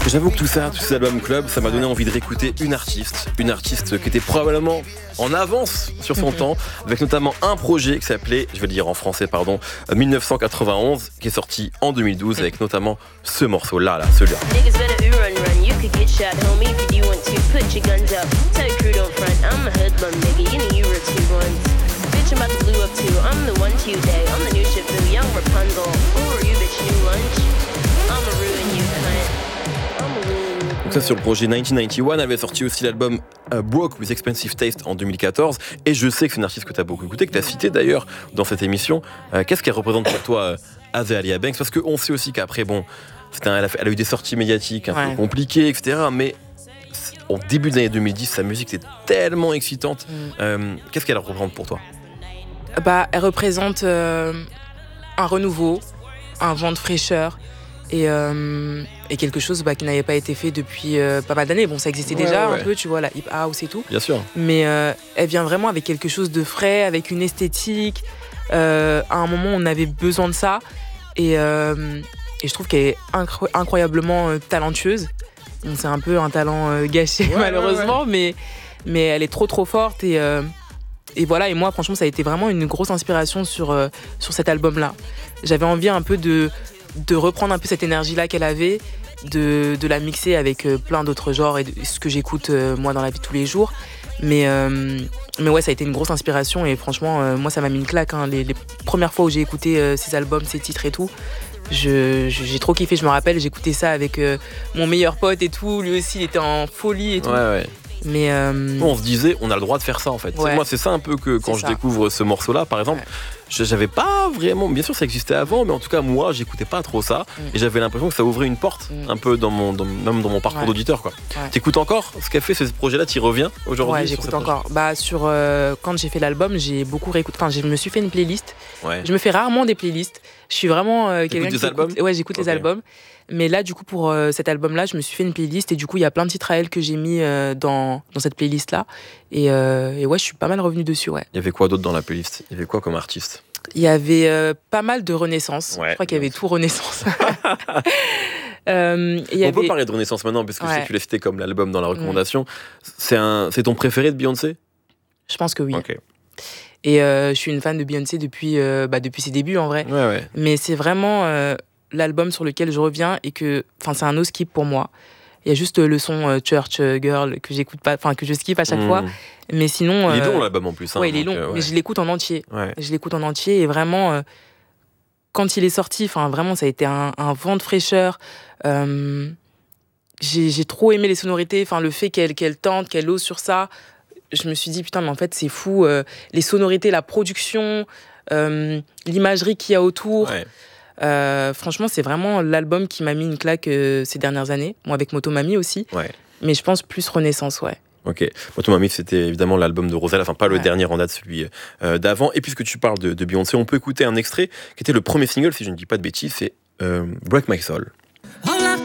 J'avoue que tout ça, tous ces albums club, ça m'a donné envie de réécouter une artiste qui était probablement en avance sur son temps, avec notamment un projet qui s'appelait, je vais le dire en français, 1991, qui est sorti en 2012, avec notamment ce morceau-là, celui-là. Donc ça sur le projet 1991, elle avait sorti aussi l'album Broke with Expensive Taste en 2014, et je sais que c'est une artiste que tu as beaucoup écouté, que tu as cité d'ailleurs dans cette émission. Qu'est-ce qu'elle représente pour toi, Azealia Banks? Parce qu'on sait aussi qu'après, elle a eu des sorties médiatiques un peu compliquées, etc. Mais au début des années 2010, sa musique était tellement excitante. Qu'est-ce qu'elle représente pour toi? Elle représente un renouveau, un vent de fraîcheur et quelque chose qui n'avait pas été fait depuis pas mal d'années. Bon, ça existait déjà un peu, tu vois, la hip house et tout. Bien sûr. Mais elle vient vraiment avec quelque chose de frais, avec une esthétique. À un moment, on avait besoin de ça. Et je trouve qu'elle est incroyablement talentueuse. Bon, c'est un peu un talent gâché, malheureusement, mais elle est trop forte. Et voilà, et moi, franchement, ça a été vraiment une grosse inspiration sur cet album-là. J'avais envie un peu de reprendre un peu cette énergie-là qu'elle avait, de la mixer avec plein d'autres genres et ce que j'écoute moi dans la vie de tous les jours. Mais ouais, ça a été une grosse inspiration et franchement, moi, ça m'a mis une claque. Les premières fois où j'ai écouté ces albums, ces titres et tout, j'ai trop kiffé. Je me rappelle, j'écoutais ça avec mon meilleur pote et tout. Lui aussi, il était en folie et tout. Ouais. Mais on se disait, on a le droit de faire ça en fait. Moi, c'est ça un peu que quand je découvre ce morceau-là, par exemple, j'avais pas vraiment. Bien sûr, ça existait avant, mais en tout cas, moi, j'écoutais pas trop ça, et j'avais l'impression que ça ouvrait une porte un peu même dans mon parcours d'auditeur, quoi. T'écoutes encore ce qu'a fait ce projet-là? T'y reviens aujourd'hui? Ouais, j'écoute encore. Quand j'ai fait l'album, j'ai beaucoup réécouté. Enfin, je me suis fait une playlist. Je me fais rarement des playlists. Je suis vraiment quelqu'un qui écoute. Ouais, j'écoute les albums. Mais là, du coup, pour cet album-là, je me suis fait une playlist et du coup, il y a plein de titres à elle que j'ai mis dans cette playlist-là. Et ouais, je suis pas mal revenue dessus, ouais. Il y avait quoi d'autre dans la playlist? Il y avait quoi comme artiste? Il y avait pas mal de Renaissance. Je crois qu'il y avait tout Renaissance. On peut parler de Renaissance maintenant, parce que je sais que tu l'as cité comme l'album dans la recommandation. C'est ton préféré de Beyoncé? Je pense que oui. Okay. Et je suis une fan de Beyoncé depuis ses débuts, en vrai. Mais c'est vraiment l'album sur lequel je reviens et que c'est un no skip pour moi. Il y a juste le son Church Girl que j'écoute pas, que je skip à chaque fois. Mais sinon, il est long l'album en plus. Il est long, mais je l'écoute en entier. Je l'écoute en entier et vraiment, quand il est sorti, vraiment, ça a été un vent de fraîcheur. J'ai trop aimé les sonorités, le fait qu'elle tente, qu'elle ose sur ça. Je me suis dit, putain, mais en fait, c'est fou. Les sonorités, la production, l'imagerie qu'il y a autour. Franchement, c'est vraiment l'album qui m'a mis une claque ces dernières années. Moi, avec Motomami aussi. Mais je pense plus Renaissance, Ok. Motomami, c'était évidemment l'album de Rosalia, pas le dernier en date, celui d'avant. Et puisque tu parles de Beyoncé, on peut écouter un extrait qui était le premier single, si je ne dis pas de bêtises, c'est Break My Soul.